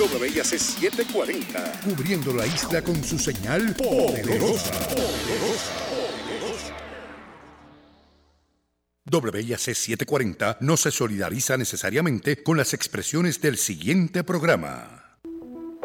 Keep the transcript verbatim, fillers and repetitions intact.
W I A C setecientos cuarenta. Cubriendo la isla con su señal poderosa. W I A C setecientos cuarenta no se solidariza necesariamente con las expresiones del siguiente programa.